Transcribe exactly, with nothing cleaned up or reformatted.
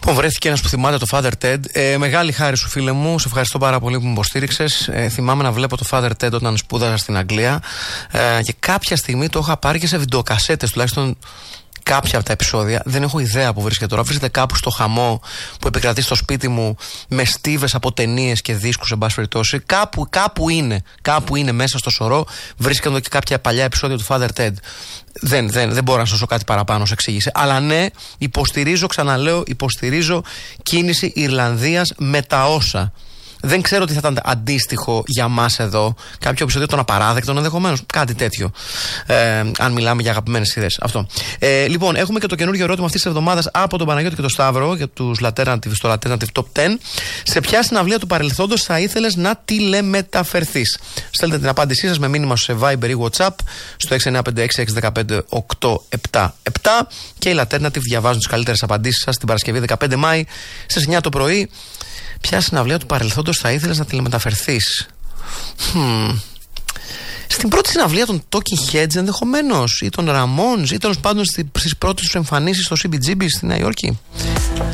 Λοιπόν, βρέθηκε ένας που θυμάται το Father Ted. Ε, μεγάλη χάρη σου, φίλε μου. Σε ευχαριστώ πάρα πολύ που με υποστήριξες. Ε, θυμάμαι να βλέπω το Father Ted όταν σπούδαζα στην Αγγλία. Ε, και κάποια στιγμή το είχα πάρει και σε βιντεοκασέτες, τουλάχιστον κάποια από τα επεισόδια. Δεν έχω ιδέα που βρίσκεται τώρα. Βρίσκεται κάπου στο χαμό που επικρατεί στο σπίτι μου με στίβες από ταινίες και δίσκους, εν πάση περιπτώσει. Κάπου, κάπου είναι. Κάπου είναι μέσα στο σωρό. Βρίσκονται και κάποια παλιά επεισόδια του Father Ted. Δεν, δεν, δεν μπορώ να σας δώσω κάτι παραπάνω, σε εξήγησε. Αλλά ναι, υποστηρίζω, ξαναλέω, υποστηρίζω κίνηση Ιρλανδίας με τα όσα. Δεν ξέρω τι θα ήταν αντίστοιχο για μας εδώ. Κάποιο επεισόδιο των απαράδεκτων ενδεχομένως. Κάτι τέτοιο. Ε, αν μιλάμε για αγαπημένες σειρές. Αυτό. Ε, λοιπόν, έχουμε και το καινούργιο ερώτημα αυτής της εβδομάδας από τον Παναγιώτη και τον Σταύρο για τους Laternative στο Laternative Top δέκα. Σε ποια συναυλία του παρελθόντος θα ήθελες να τηλεμεταφερθείς? Στέλνετε την απάντησή σας με μήνυμα σε Viber ή WhatsApp στο έξι εννιά πέντε έξι έξι ένα πέντε οκτώ επτά επτά και οι Laternative διαβάζουν τις καλύτερες απαντήσεις σας την Παρασκευή δεκαπέντε Μάη στις εννιά το πρωί. Ποια συναυλία του παρελθόντος θα ήθελες να τηλεμεταφερθείς? Hmm. Στην πρώτη συναυλία των Talking Heads ενδεχομένως, ή των Ramones, ή τέλος πάντων στις πρώτες τους εμφανίσεις στο σι μπι τζι μπι στη Νέα Υόρκη.